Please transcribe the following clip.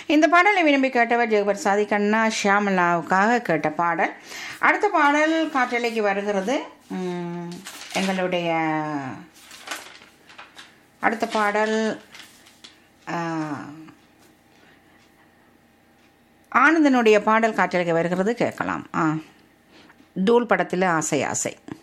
இந்த பாடலை விரும்பி கேட்டவர் ஜெகபர் சாதிக் அண்ணா ஷியாமலாவுக்காக கேட்ட பாடல். அடுத்த பாடல் காற்றலைக்கு வருகிறது. எங்களுடைய அடுத்த பாடல் ஆனந்தனுடைய பாடல் காற்றலைக்கு வருகிறது, கேட்கலாம். தூள் படத்தில் ஆசை ஆசை.